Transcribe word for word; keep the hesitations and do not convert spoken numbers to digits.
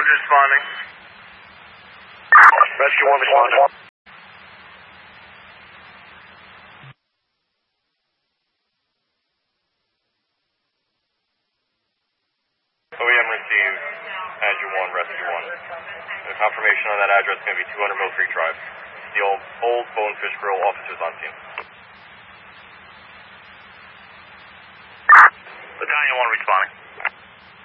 Roger, responding. Rescue one responding. O E M received Andrew one, Rescue one. The confirmation on that address is going to be two hundred Mill Creek Drive. The old, old Bonefish Grill, officers on scene. Battalion one responding.